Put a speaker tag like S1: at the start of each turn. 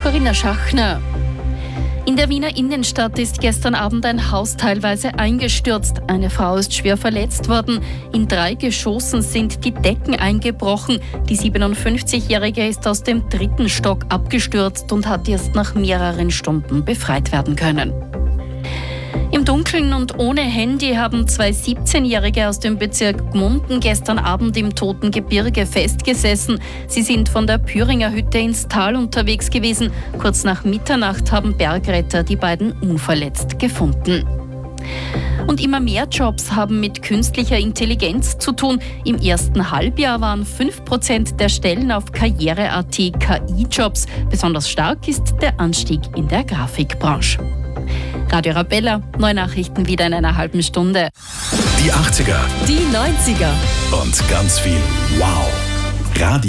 S1: Corinna Schachner. In der Wiener Innenstadt ist gestern Abend ein Haus teilweise eingestürzt. Eine Frau ist schwer verletzt worden. In 3 Geschossen sind die Decken eingebrochen. Die 57-Jährige ist aus dem 3. Stock abgestürzt und hat erst nach mehreren Stunden befreit werden können. Im Dunkeln und ohne Handy haben 2 17-Jährige aus dem Bezirk Gmunden gestern Abend im Toten Gebirge festgesessen. Sie sind von der Püringer Hütte ins Tal unterwegs gewesen. Kurz nach Mitternacht haben Bergretter die beiden unverletzt gefunden. Und immer mehr Jobs haben mit künstlicher Intelligenz zu tun. Im ersten Halbjahr waren 5% der Stellen auf Karriere.at KI-Jobs. Besonders stark ist der Anstieg in der Grafikbranche. Radio Arabella, neue Nachrichten wieder in einer halben Stunde.
S2: Die 80er.
S3: Die 90er.
S2: Und ganz viel Wow. Radio